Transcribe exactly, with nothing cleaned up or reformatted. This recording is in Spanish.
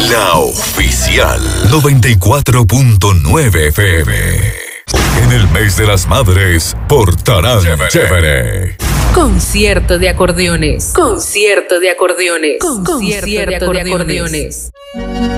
La oficial noventa y cuatro punto nueve F M. En el mes de las madres, portarán chévere. chévere. Concierto de acordeones. Concierto de acordeones. Concierto de acordeones.